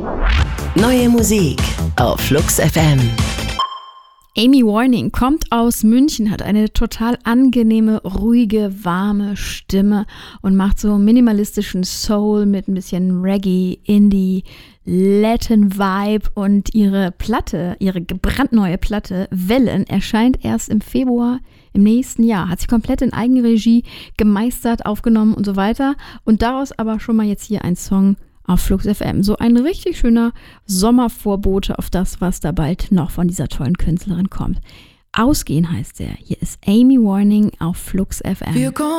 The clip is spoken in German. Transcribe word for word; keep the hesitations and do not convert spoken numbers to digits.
Neue Musik auf Flux F M. Amy Warning kommt aus München, hat eine total angenehme, ruhige, warme Stimme und macht so minimalistischen Soul mit ein bisschen Reggae, Indie, Latin Vibe, und ihre Platte, ihre brandneue Platte Wellen erscheint erst im Februar im nächsten Jahr. Hat sie komplett in Eigenregie gemeistert, aufgenommen und so weiter, und daraus aber schon mal jetzt hier ein Song auf Flux F M. So ein richtig schöner Sommervorbote auf das, was da bald noch von dieser tollen Künstlerin kommt. Ausgehen heißt er. Hier ist Amy Warning auf Flux F M.